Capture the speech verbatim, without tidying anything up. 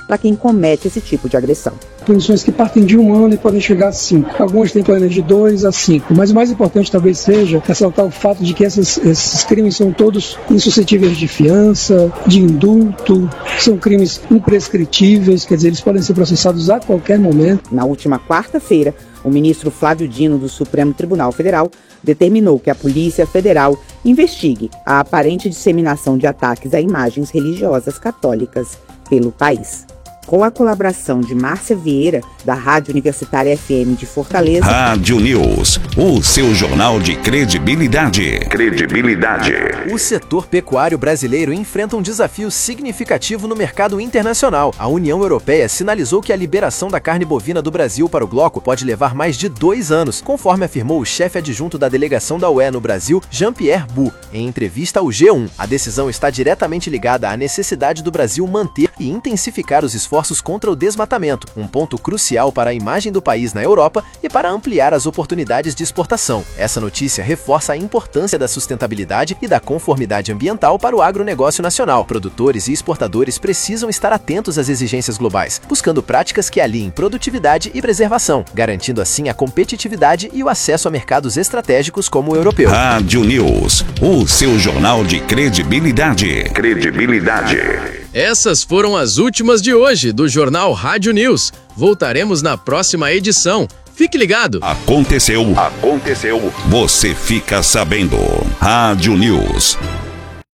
para quem comete esse tipo de agressão. Punições que partem de um ano e podem chegar a cinco. Algumas têm planos de dois a cinco. Mas o mais importante talvez seja ressaltar o fato de que essas, esses crimes são todos insuscetíveis de fiança, de indulto, são crimes imprescritíveis, quer dizer, eles podem ser processados a qualquer momento. Na última quarta-feira, o ministro Flávio Dino do Supremo Tribunal Federal determinou que a Polícia Federal investigue a aparente disseminação de ataques a imagens religiosas católicas pelo país. Com a colaboração de Márcia Vieira, da Rádio Universitária F M de Fortaleza. Rádio News, o seu jornal de credibilidade. Credibilidade. O setor pecuário brasileiro enfrenta um desafio significativo no mercado internacional. A União Europeia sinalizou que a liberação da carne bovina do Brasil para o bloco pode levar mais de dois anos, conforme afirmou o chefe adjunto da delegação da U E no Brasil, Jean-Pierre Bou, em entrevista ao G um. A decisão está diretamente ligada à necessidade do Brasil manter e intensificar os esforços esforços contra o desmatamento, um ponto crucial para a imagem do país na Europa e para ampliar as oportunidades de exportação. Essa notícia reforça a importância da sustentabilidade e da conformidade ambiental para o agronegócio nacional. Produtores e exportadores precisam estar atentos às exigências globais, buscando práticas que aliem produtividade e preservação, garantindo assim a competitividade e o acesso a mercados estratégicos como o europeu. Rádio News, o seu jornal de credibilidade. Credibilidade. Essas foram as últimas de hoje do Jornal Rádio News. Voltaremos na próxima edição. Fique ligado. Aconteceu. Aconteceu. Você fica sabendo. Rádio News.